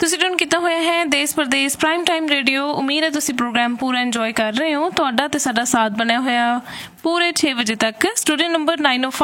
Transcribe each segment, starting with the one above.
ਤੁਸੀਂ ਟਿਊਨ ਕੀਤਾ ਹੋਇਆ ਹੈ ਦੇਸ਼ ਪ੍ਰਦੇਸ਼ ਪ੍ਰਾਈਮ ਟਾਈਮ ਰੇਡੀਓ। ਉਮੀਦ ਹੈ ਤੁਸੀਂ ਪ੍ਰੋਗਰਾਮ ਪੂਰਾ ਇੰਜੋਏ ਕਰ ਰਹੇ ਹੋ। ਤੁਹਾਡਾ ਤੇ ਸਾਡਾ ਸਾਥ ਬਣਿਆ ਹੋਇਆ ਪੂਰੇ 6 ਵਜੇ ਤੱਕ। ਸਟੂਡੀਓ ਨੰਬਰ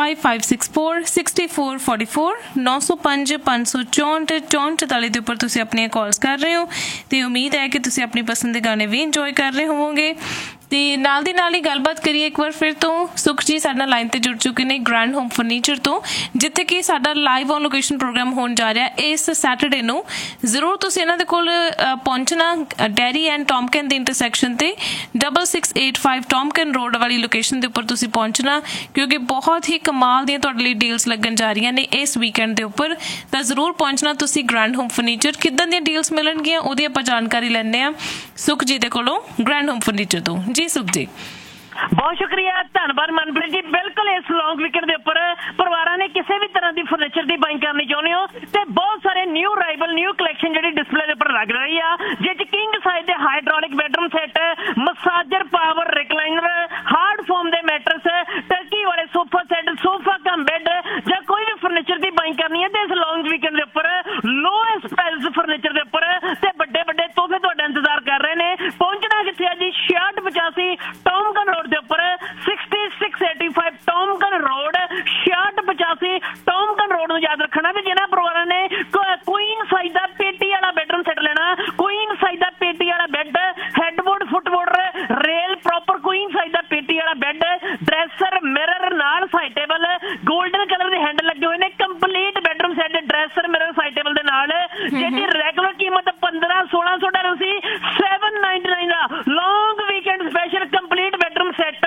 9055646444 905 564 6444 ਦੇ ਉੱਪਰ ਤੁਸੀਂ ਆਪਣੀਆਂ ਕਾਲਸ ਕਰ ਰਹੇ ਹੋ ਤੇ ਉਮੀਦ ਹੈ ਕਿ ਤੁਸੀਂ ਆਪਣੀ ਪਸੰਦ ਦੇ ਗਾਣੇ ਵੀ ਇੰਜੋਏ ਕਰ ਰਹੇ ਹੋਵੋਗੇ। ਤੇ ਨਾਲ ਦੀ ਨਾਲ ਹੀ ਗੱਲਬਾਤ ਕਰੀਏ ਇੱਕ ਵਾਰ ਫਿਰ ਤੋਂ। ਸੁਖ ਜੀ ਸਾਡੇ ਨਾਲ ਲਾਈਨ ਤੇ ਜੁੜ ਚੁੱਕੇ ਨੇ ਗ੍ਰੈਂਡ ਹੋਮ ਫਰਨੀਚਰ ਤੋਂ, ਜਿੱਥੇ ਕਿ ਸਾਡਾ ਲਾਈਵ ਔਨ ਲੋਕੇਸ਼ਨ ਪ੍ਰੋਗਰਾਮ ਹੋਣ ਜਾ ਰਿਹਾ ਇਸ ਸੈਟਰਡੇ ਨੂੰ। ਜ਼ਰੂਰ ਤੁਸੀਂ ਇਹਨਾਂ ਦੇ ਕੋਲ ਪਹੁੰਚਣਾ ਡੈਰੀ ਐਂਡ ਟੌਮਕਨ ਦੇ ਇੰਟਰਸੈਕਸ਼ਨ ਤੇ 6685 ਟੌਮਕਨ ਰੋਡ ਵਾਲੀ ਲੋਕੇਸ਼ਨ ਦੇ ਉੱਪਰ ਤੁਸੀਂ ਪਹੁੰਚਣਾ, ਕਿਉਂਕਿ ਬਹੁਤ ਹੀ ਕਮਾਲ ਦੀਆਂ ਤੁਹਾਡੇ ਲਈ ਡੀਲਸ ਲੱਗਣ ਜਾ ਰਹੀਆਂ ਨੇ ਇਸ ਵੀਕਐਂਡ ਦੇ ਉੱਪਰ। ਤਾਂ ਜ਼ਰੂਰ ਪਹੁੰਚਣਾ ਤੁਸੀਂ ਗ੍ਰੈਂਡ ਹੋਮ ਫਰਨੀਚਰ। ਕਿੱਦਾਂ ਦੀਆਂ ਡੀਲਸ ਮਿਲਣਗੀਆਂ ਉਹਦੀ ਆਪਾਂ ਜਾਣਕਾਰੀ ਲੈਂਦੇ ਹਾਂ ਸੁਖ ਜੀ ਦੇ ਕੋਲੋਂ, ਗ੍ਰੈਂਡ ਹੋਮ ਫਰਨੀਚਰ ਤੋਂ। ਜੀ ਸੁਖ ਜੀ, ਬਹੁਤ ਸ਼ੁਕਰੀਆ, ਧੰਨਵਾਦ ਮਨਪ੍ਰੀਤ ਜੀ। ਬਿਲਕੁਲ ਇਸ ਲੌਂਗ ਵੀਕਐਂਡ ਦੇ ਉੱਪਰ ਪਰਿਵਾਰਾਂ ਨੇ ਕਿਸੇ ਵੀ ਤਰ੍ਹਾਂ ਦੀ ਫਰਨੀਚਰ ਦੀ ਬਾਇੰਗ ਕਰਨੀ ਚਾਹੁੰਦੇ ਹੋ ਤੇ ਬਹੁਤ ਸਾਰੇ ਨਿਊ ਅਰਾਈਵਲ ਨਿਊ ਕਲੈਕਸ਼ਨ ਜਿਹੜੀ ਡਿਸਪਲੇ ਦੇ ਉੱਪਰ ਲੱਗ ਰਹੀ ਆ, ਜਿਸ ਚ ਕਿੰਗ ਸਾਈਜ਼ ਦੇ hydraulic bedroom set, massager power recliner, hard form ਦੇ ਮੈਟਰਸ, ਟਰਕੀ ਵਾਲੇ sofa set, sofa cum bed ਜਾਂ ਕੋਈ ਵੀ ਫਰਨੀਚਰ ਦੀ ਬਾਇੰਗ ਕਰਨੀ ਹੈ ਤੇ ਇਸ ਲੌਂਗ ਵੀਕਐਂਡ ਦੇ ਉੱਪਰ ਲੋਐਸਟ ਪ੍ਰਾਈਸ ਫਰਨੀਚਰ ਦੇ ਉੱਪਰ ਤੇ ਵੱਡੇ ਵੱਡੇ ਤੋਹਫੇ ਤੁਹਾਡਾ ਇੰਤਜ਼ਾਰ ਕਰ ਰਹੇ ਨੇ। ਪਹੁੰਚਣਾ ਕਿੱਥੇ ਆ ਜੀ? 6685 ਟੌਮਕਨ ਰੋਡ ਦੇ ਉੱਪਰ 6685 ਟੌਮਕਨ ਰੋਡ, 6685 ਟੌਮਕਨ ਰੋਡ ਨੂੰ ਯਾਦ ਰੱਖਣਾ ਵੀ ਜਿਹਨਾਂ ਪਰਿਵਾਰਾਂ ਨੇ ਕੁਈਨ ਸਾਈਜ਼ ਦਾ ਪੇਟੀ ਵਾਲਾ ਬੈਡਰੂਮ ਸੈੱਟ ਲੈਣਾ, ਕੁਈਨ ਸਾਈਜ਼ ਦਾ ਪੇਟੀ ਵਾਲਾ bed, headboard ਫੁੱਟਬੋਰਡ rail proper Queen size ਦਾ ਪੇਟੀ ਵਾਲਾ ਬੈੱਡ, ਡਰੈਸਰ ਮਿਰਰ ਨਾਲ ਸਾਈਡ ਟੇਬਲ, 골ਡਨ ਕਲਰ ਦੇ ਹੈਂਡਲ ਲੱਗੇ ਹੋਏ ਨੇ, complete bedroom set dresser mirror side table ਦੇ ਨਾਲ, ਜਿਹਦੀ ਰੈਗੂਲਰ ਕੀਮਤ 1500-1600 ਡਾਲਰ ਸੀ, 799 ਦਾ ਲੌਂਗ weekend special complete bedroom set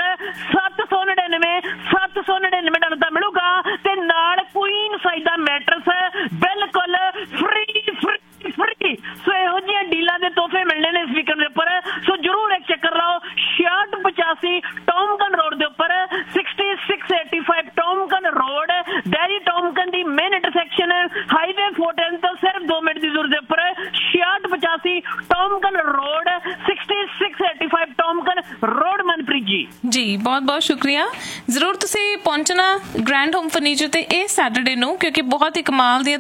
799 dollar ਦਾ ਮਿਲੂਗਾ ਤੇ ਨਾਲ ਕੁਈਨ ਸਾਈਜ਼ ਦਾ ਮੈਟਰਸ ਬਿਲਕੁਲ ਫ੍ਰੀ। ਸੋ ਇਹੋ ਜਿਹੀਆਂ ਡੀਲਾਂ ਦੇ ਤੋਹਫੇ ਮਿਲਣੇ ਨੇ ਇਸ ਵੀਕਐਂਡ ਦੇ ਉੱਪਰ। ਸੋ ਜਰੂਰ ਇੱਕ ਚੱਕਰ ਲਾਓ 6685 ਟੌਮਕਨ ਰੋਡ ਦੇ ਉੱਪਰ, 6685 ਟੌਮਕਨ ਰੋਡ, ਡੈਰੀ ਟੌਮਕਨ ਦੀ ਮੇਨ ਇੰਟਰਸੈਕਸ਼ਨ ਹਾਈਵੇ 410 ਤੋਂ ਸਿਰਫ 2 ਮਿੰਟ ਦੀ ਦੂਰੀ ਦੇ ਉੱਪਰ 6685 ਟੌਮਕਨ ਰੋਡ, 6685 ਟੌਮਕਨ ਰੋਡ। ਮਨਪ੍ਰੀਤ ਜੀ ਜੀ ਬਹੁਤ ਬਹੁਤ ਸ਼ੁਕਰੀਆ। ਜ਼ਰੂਰ ਤੁਸੀਂ ਪਹੁੰਚਣਾ ਗ੍ਰੈਂਡ ਹੋਮ ਫਰਨੀਚਰ ਤੇ ਇਹ ਸੈਟਰਡੇ ਨੂੰ, ਕਿਉਂਕਿ ਬਹੁਤ ਹੀ ਕਮਾਲ ਦੀਆਂ